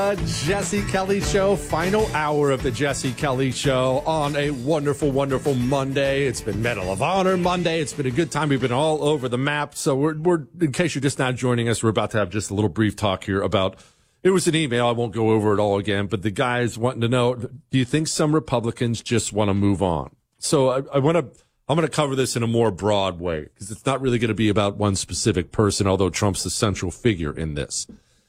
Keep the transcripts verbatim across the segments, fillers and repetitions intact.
Uh, Jesse Kelly Show, final hour of the Jesse Kelly Show on a wonderful, wonderful Monday. It's been Medal of Honor Monday. It's been a good time. We've been all over the map. So we're, we're in case you're just now joining us, we're about to have just a little brief talk here about, it was an email. I won't go over it all again, but the guy's wanting to know, do you think some Republicans just want to move on? So I, I want to, I'm going to cover this in a more broad way because it's not really going to be about one specific person, although Trump's the central figure in this.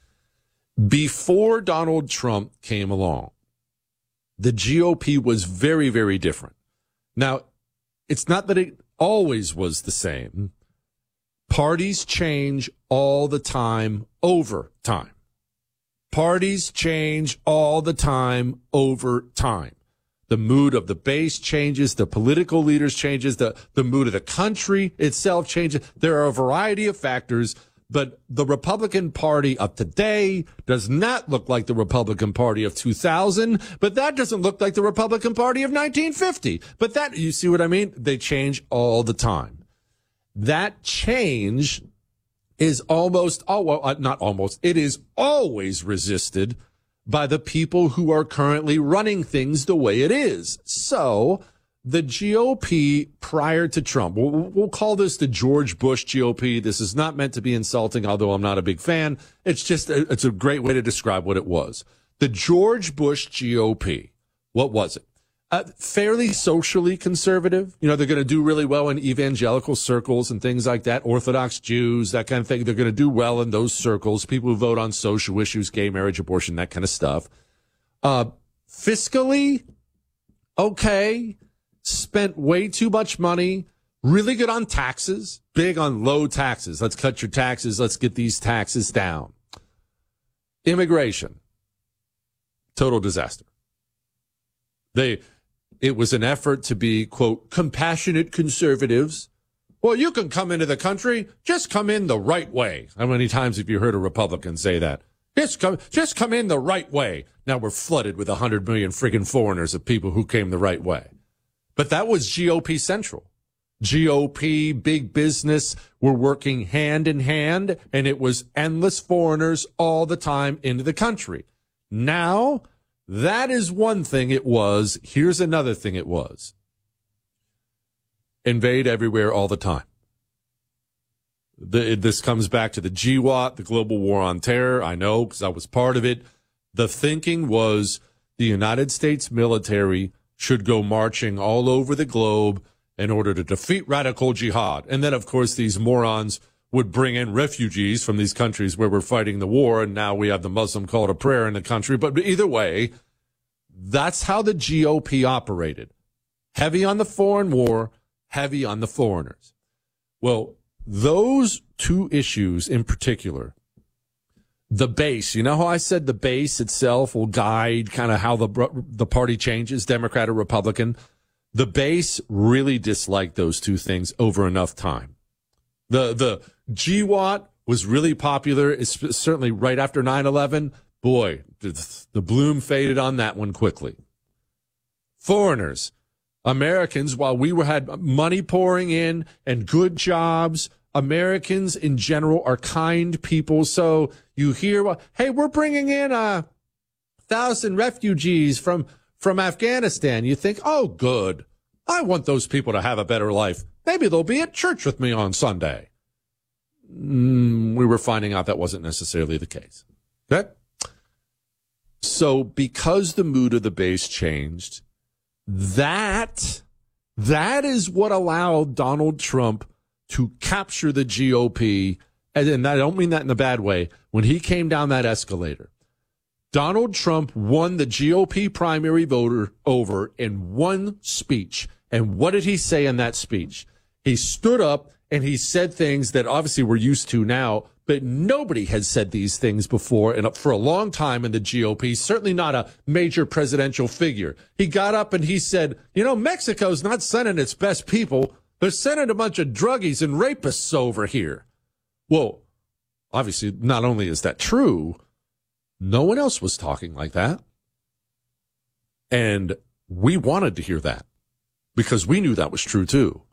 Before Donald Trump came along, the G O P was very, very different. Now, it's not that it always was the same. Parties change all the time over time. Parties change all the time over time. The mood of the base changes, the political leaders changes, the, the mood of the country itself changes. There are a variety of factors. But the Republican Party of today does not look like the Republican Party of two thousand, but that doesn't look like the Republican Party of nineteen fifty. But that, you see what I mean? They change all the time. That change is almost, oh, well, not almost, it is always resisted by the people who are currently running things the way it is. So the G O P prior to Trump, we'll, we'll call this the George Bush G O P. This is not meant to be insulting, although I'm not a big fan. It's just, a, it's a great way to describe what it was. The George Bush G O P, what was it? Uh, fairly socially conservative. You know, they're going to do really well in evangelical circles and things like that. Orthodox Jews, that kind of thing. They're going to do well in those circles. People who vote on social issues, gay marriage, abortion, that kind of stuff. Uh, fiscally, okay. Spent way too much money, really good on taxes, big on low taxes. Let's cut your taxes. Let's get these taxes down. Immigration, total disaster. They, it was an effort to be, quote, compassionate conservatives. Well, you can come into the country, just come in the right way. How many times have you heard a Republican say that? Just come, just come in the right way. Now we're flooded with a hundred million friggin' foreigners of people who came the right way. But that was G O P central. G O P, big business were working hand in hand, and it was endless foreigners all the time into the country. Now, that is one thing it was. Here's another thing it was. Invade everywhere all the time. The, this comes back to the G W A T, the Global War on Terror. I know because I was part of it. The thinking was the United States military should go marching all over the globe in order to defeat radical jihad. And then, of course, these morons would bring in refugees from these countries where we're fighting the war, and now we have the Muslim call to prayer in the country. But either way, that's how the G O P operated. Heavy on the foreign war, heavy on the foreigners. Well, those two issues in particular, the base, you know how I said the base itself will guide kind of how the the party changes, Democrat or Republican? The base really disliked those two things over enough time. The the G W A T was really popular, it's certainly right after nine eleven. Boy, the bloom faded on that one quickly. Foreigners, Americans, while we were had money pouring in and good jobs, Americans in general are kind people. So you hear, well, hey, we're bringing in a thousand refugees from, from Afghanistan. You think, oh, good. I want those people to have a better life. Maybe they'll be at church with me on Sunday. Mm, we were finding out that wasn't necessarily the case. Okay. So because the mood of the base changed, that, that is what allowed Donald Trump to capture the G O P, and I don't mean that in a bad way, when he came down that escalator. Donald Trump won the G O P primary voter over in one speech. And what did he say in that speech? He stood up and he said things that obviously we're used to now, but nobody had said these things before and for a long time in the G O P, certainly not a major presidential figure. He got up and he said, you know, Mexico's not sending its best people. They're sending a bunch of druggies and rapists over here. Well, obviously, not only is that true, no one else was talking like that. And we wanted to hear that because we knew that was true too.